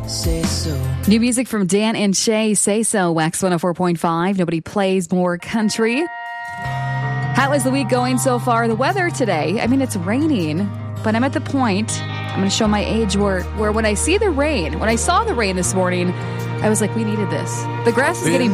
Say so. New music from Dan and Shay, Say So, Wax 104.5. Nobody plays more country. How is the week going so far? The weather today, I mean, it's raining, but I'm at the point, I'm going to show my age, where when I see the rain, when I saw the rain this morning, I was like, we needed this. The grass is getting